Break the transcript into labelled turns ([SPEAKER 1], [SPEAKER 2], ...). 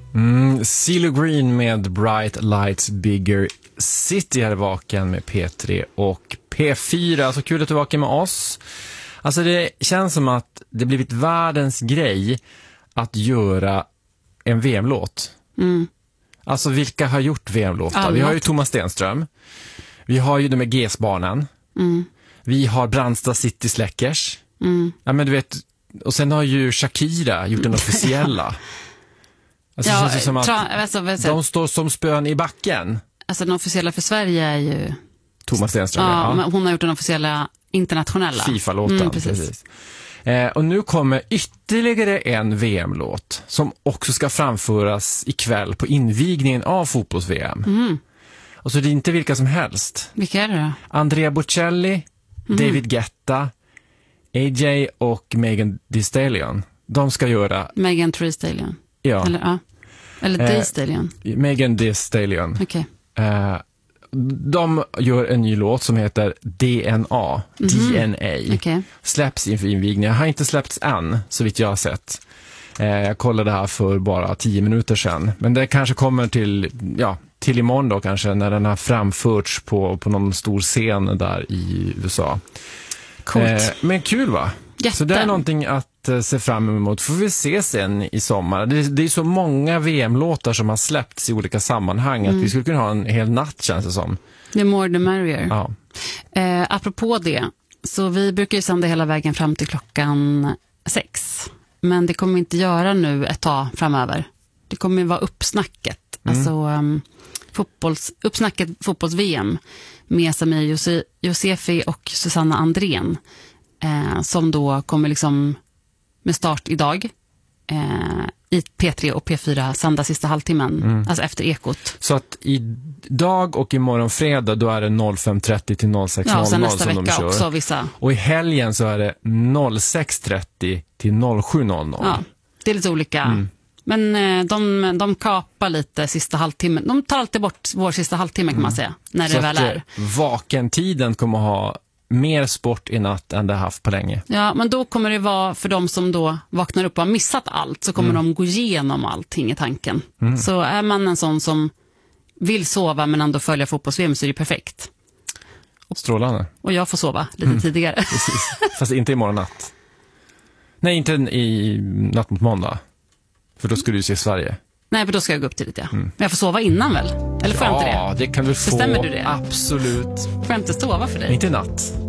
[SPEAKER 1] CeeLo Green med Bright Lights Bigger City är vaken med P3 och P4. Så kul att du är vaken med oss. Alltså det känns som att det blivit världens grej att göra en VM-låt. Alltså vilka har gjort VM-låtar? Vi har ju Thomas Stenström. Vi har ju de med GES-barnen. Vi har Brandsta City Släckers. Ja, men du vet, och sen har ju Shakira gjort den officiella. Alltså, det känns som att de står som spön i backen.
[SPEAKER 2] Alltså den officiella för Sverige är ju
[SPEAKER 1] Thomas Stenström.
[SPEAKER 2] Ja, men hon har gjort den officiella internationella
[SPEAKER 1] FIFA-låten. Precis. Och nu kommer ytterligare en VM-låt som också ska framföras ikväll på invigningen av fotbolls-VM. Och så det är inte vilka som helst.
[SPEAKER 2] Vilka är det då?
[SPEAKER 1] Andrea Bocelli, David Guetta, AJ och Megan Thee Stallion. De ska göra...
[SPEAKER 2] Megan Thee Stallion.
[SPEAKER 1] Ja.
[SPEAKER 2] Eller Thee Stallion.
[SPEAKER 1] Megan Thee Stallion.
[SPEAKER 2] Okej.
[SPEAKER 1] De gör en ny låt som heter DNA. DNA.
[SPEAKER 2] Okay.
[SPEAKER 1] Släpps inför invigningen. Har inte släppts än, så vitt jag har sett. Jag kollade det här för bara 10 minuter sedan. Men det kanske kommer till imorgon då kanske, när den har framförts på någon stor scen där i USA.
[SPEAKER 2] Coolt.
[SPEAKER 1] Men kul, va?
[SPEAKER 2] Jätte.
[SPEAKER 1] Så det är någonting att se fram emot. Får vi se sen i sommar. Det är så många VM-låtar som har släppts i olika sammanhang att vi skulle kunna ha en hel natt, känns det som.
[SPEAKER 2] The more the merrier.
[SPEAKER 1] Ja.
[SPEAKER 2] Apropå det, så vi brukar ju sända hela vägen fram till klockan 6. Men det kommer vi inte göra nu ett tag framöver. Det kommer ju vara uppsnacket. Alltså uppsnacket fotbolls-VM med Samir Josefi och Susanna Andrén. Som då kommer liksom med start idag i P3 och P4 sända sista halvtimmen, alltså efter Ekot.
[SPEAKER 1] Så att idag och imorgon fredag då är det 05.30 till 06.00
[SPEAKER 2] sen nästa
[SPEAKER 1] som de
[SPEAKER 2] vecka
[SPEAKER 1] kör.
[SPEAKER 2] Också vissa.
[SPEAKER 1] Och i helgen så är det 06.30 till 07.00.
[SPEAKER 2] Ja, det är lite olika. Men de kapar lite sista halvtimmen. De tar alltid bort vår sista halvtimme kan man säga, när
[SPEAKER 1] så
[SPEAKER 2] det väl är.
[SPEAKER 1] Vakentiden kommer ha mer sport i natt än det haft på länge.
[SPEAKER 2] Ja, men då kommer det vara för de som då vaknar upp och har missat allt, så kommer de gå igenom allting i tanken. Så är man en sån som vill sova men ändå följa fotbolls-VM, så är det perfekt.
[SPEAKER 1] Strålande.
[SPEAKER 2] Och jag får sova lite tidigare.
[SPEAKER 1] Precis. Fast inte imorgon natt. Nej, inte i natt mot måndag. För då ska du se Sverige.
[SPEAKER 2] Nej, för då ska jag gå upp tidigt, Men jag får sova innan väl? Eller får jag inte det?
[SPEAKER 1] Ja, det kan du få.
[SPEAKER 2] Bestämmer du det?
[SPEAKER 1] Absolut.
[SPEAKER 2] Får jag inte sova för dig?
[SPEAKER 1] Inte natt.